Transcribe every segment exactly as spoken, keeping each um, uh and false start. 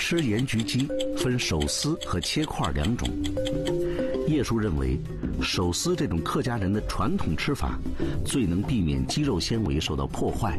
吃盐焗鸡分手撕和切块两种。叶叔认为，手撕这种客家人的传统吃法，最能避免肌肉纤维受到破坏。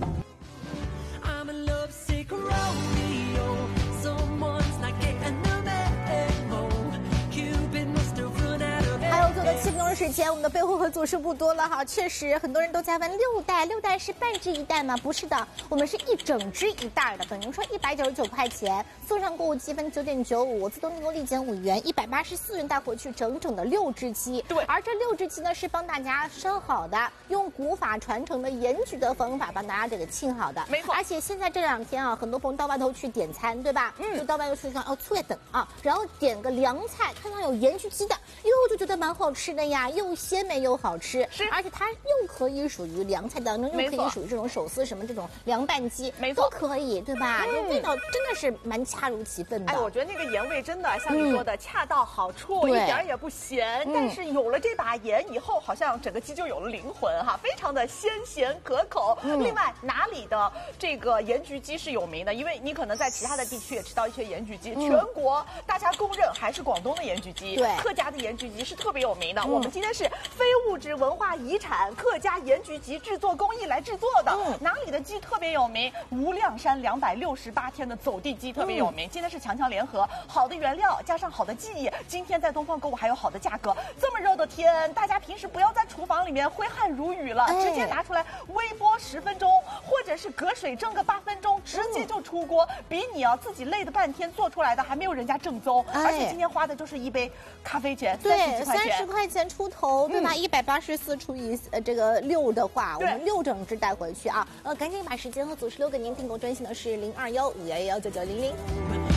时间我们的备货和组数不多了哈，确实很多人都在问六袋，六袋是半只一袋吗？不是的，我们是一整只一袋的，等于说一百九十九块钱，送上购物积分九点九五，自动订购立减五元，一百八十四元带回去整整的六只鸡。对，而这六只鸡呢是帮大家生好的，用古法传承的盐焗的方法帮大家这个沁好的。没错，而且现在这两天啊，很多朋友到外头去点餐，对吧？嗯，就到外头去看哦，错等啊，然后点个凉菜，看到有盐焗鸡的，哟就觉得蛮好吃的呀。又鲜美又好吃，是，而且它又可以属于凉菜当中，又可以属于这种手撕什么这种凉拌鸡，没错，都可以，对吧？这、嗯、味道真的是蛮恰如其分的。 哎，我觉得那个盐味真的像你说的、嗯、恰到好处，一点也不咸。嗯、但是有了这把盐以后，好像整个鸡就有了灵魂哈，非常的鲜咸可口。嗯、另外，哪里的这个盐焗鸡是有名的？因为你可能在其他的地区也吃到一些盐焗鸡，嗯、全国大家公认还是广东的盐焗鸡，对，客家的盐焗鸡是特别有名的。嗯、我们今天是非物质文化遗产客家盐焗鸡制作工艺来制作的，嗯、哪里的鸡特别有名？无量山两百六十八天的走地鸡特别有名。嗯、今天是强强联合，好的原料加上好的技艺，今天在东方购物还有好的价格。这么热的天，大家平时不要在厨房里面挥汗如雨了，哎、直接拿出来微波十分钟，或者是隔水蒸个八分钟，直接就出锅，嗯、比你啊自己累的半天做出来的还没有人家正宗。哎、而且今天花的就是一杯咖啡钱， 对，三十块钱出头，对吧？一百八十四除以呃这个六的话，我们六整只带回去啊。呃，赶紧把时间和组织留给您，订购专线的是零二幺五幺幺九九零零。